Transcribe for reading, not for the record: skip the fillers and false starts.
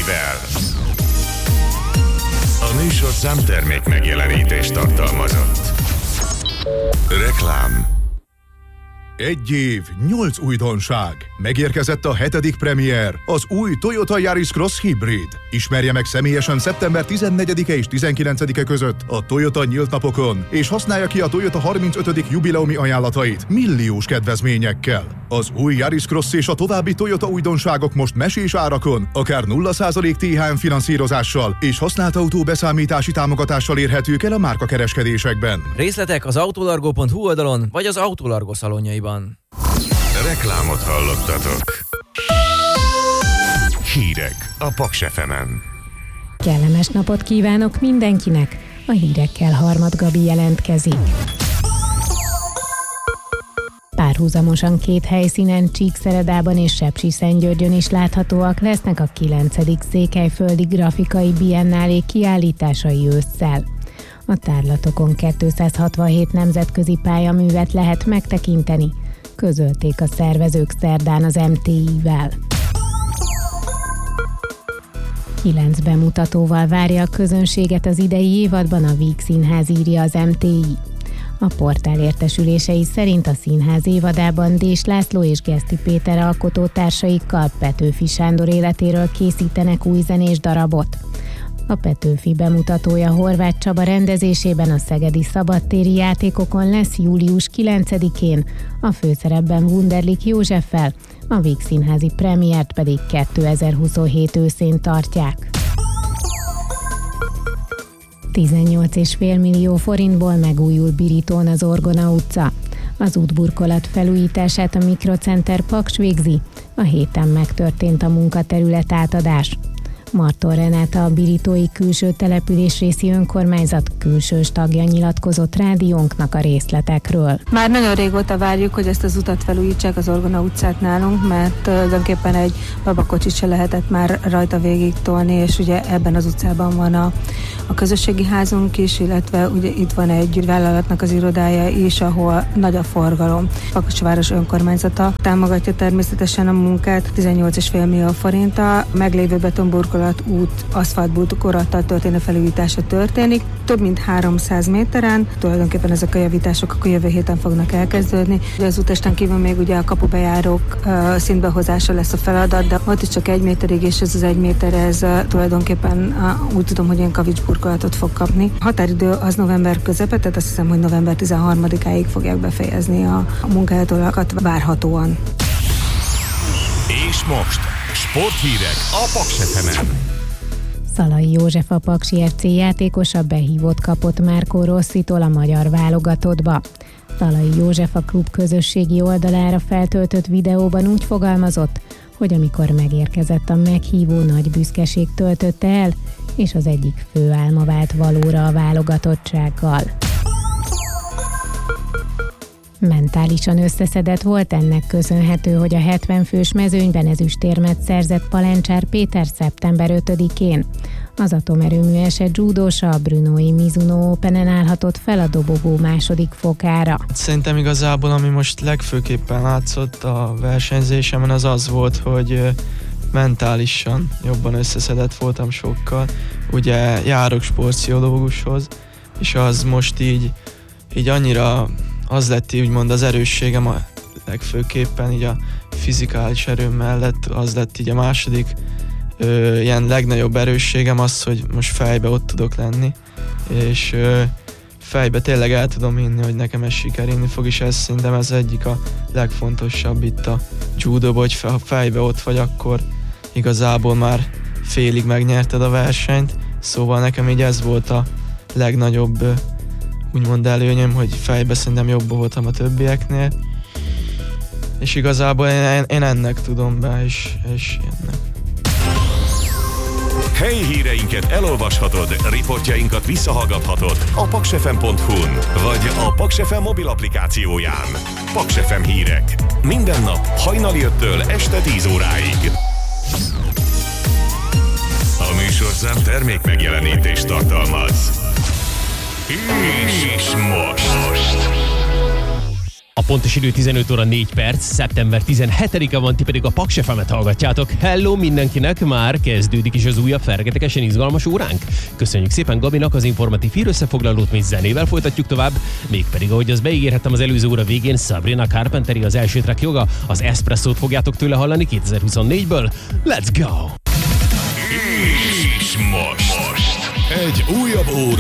Gergelyvel. A műsorszám termék megjelenítést tartalmazott. Reklám. 1 év, 8 újdonság. Megérkezett a 7. premier, az új Toyota Yaris Cross Hybrid. Ismerje meg személyesen szeptember 14-e és 19-e között a Toyota nyílt napokon, és használja ki a Toyota 35. jubileumi ajánlatait milliós kedvezményekkel. Az új Yaris Cross és a további Toyota újdonságok most mesés árakon, akár 0% THM finanszírozással és használt autó beszámítási támogatással érhetők el a márkakereskedésekben. Részletek az autolargo.hu oldalon, vagy az Autolargo szalonjaiban. Reklámot hallottatok. Hírek a Paks FM-en. Kellemes napot kívánok mindenkinek! A hírekkel Harmad Gabi jelentkezik. Párhuzamosan 2 helyszínen, Csíkszeredában és Sepsiszentgyörgyön is láthatóak lesznek a 9. Székelyföldi Grafikai Biennálé kiállításai ősszel. A tárlatokon 267 nemzetközi pályaművet lehet megtekinteni, közölték a szervezők szerdán az MTI-vel. 9 bemutatóval várja a közönséget az idei évadban a Víg Színház, írja az MTI. A portál értesülései szerint a színház évadában Dés László és Geszti Péter alkotótársaikkal Petőfi Sándor életéről készítenek új zenés darabot. A Petőfi bemutatója Horváth Csaba rendezésében a szegedi szabadtéri játékokon lesz július 9-én, a főszerepben Wunderlich Józseffel, a Víg Színházi premiért pedig 2027 őszén tartják. 18,5 millió forintból megújul Birítón az Orgona utca. Az útburkolat felújítását a Mikrocenter Paks végzi, a héten megtörtént a munkaterület átadás. Marton Renáta, a birítói külső településrészi önkormányzat külsős tagja nyilatkozott rádiónknak a részletekről. Már nagyon régóta várjuk, hogy ezt az utat felújítsák, az Orgona utcát nálunk, mert tulajdonképpen egy babakocsit se lehetett már rajta végig tolni, és ugye ebben az utcában van a közösségi házunk is, illetve ugye itt van egy vállalatnak az irodája is, ahol nagy a forgalom. Pakosváros önkormányzata támogatja természetesen a munkát 18,5 millió forinttal, meglévő betonburkolat út aszfaltburkolattal történő felújítása történik. Több mint 300 méteren, tulajdonképpen ezek a javítások akkor jövő héten fognak elkezdődni. Az útesten kívül még ugye a kapubejárók szintbehozása lesz a feladat, de ott is csak 1 méterig, és ez az 1 méter, ez tulajdonképpen úgy tudom, hogy ilyen kavicsburkolatot fog kapni. A határidő az november közepe, tehát azt hiszem, hogy november 13-áig fogják befejezni a munkálatot várhatóan. És most sporthírek a Paks FM-en. Szalai József, a Paksi FC játékosa behívót kapott Márkó Rosszitól a magyar válogatottba. Szalai József a klub közösségi oldalára feltöltött videóban úgy fogalmazott, hogy amikor megérkezett a meghívó, nagy büszkeség töltötte el, és az egyik fő álma vált valóra a válogatottsággal. Mentálisan összeszedett volt, ennek köszönhető, hogy a 70 fős mezőnyben ezüstérmet szerzett Palencsár Péter szeptember 5-én. Az atomerőmű eset judósa a Brunói Mizuno Openen állhatott fel a dobogó második fokára. Szerintem igazából, ami most legfőképpen látszott a versenyzésemen, az volt, hogy mentálisan jobban összeszedett voltam sokkal. Ugye járok sportpszichológushoz, és az most így annyira az lett úgymond az erősségem a legfőképpen, így a fizikális erőm mellett az lett így a második ilyen legnagyobb erősségem az, hogy most fejbe ott tudok lenni, és fejbe tényleg el tudom hinni, hogy nekem ez sikerülni fog, és ez szerintem ez egyik a legfontosabb itt a judóban, hogy ha fejbe ott vagy, akkor igazából már félig megnyerted a versenyt, szóval nekem így ez volt a legnagyobb úgymond előnyöm, hogy fejbe szerintem jobb voltam a többieknél, és igazából én ennek tudom be, és ennek. Helyi híreinket elolvashatod, riportjainkat visszahallgathatod a paksfm.hu-n, vagy a Paks FM mobil applikációján. Paks FM hírek. Minden nap hajnali 5-től este 10 óráig. A műsorszám termék megjelenítést tartalmaz. És most A pontos idő 15 óra 4 perc, szeptember 17-e van, ti pedig a Paks FM-et hallgatjátok. Hello mindenkinek, már kezdődik is az újabb fergetegesen izgalmas óránk. Köszönjük szépen Gabinak az informatív hírösszefoglalót, mi zenével folytatjuk tovább, mégpedig ahogy azt beígérhettem az előző óra végén, Sabrina Carpenteri az első track joga, az Espresso-t fogjátok tőle hallani 2024-ből. Let's go! És most egy újabb óra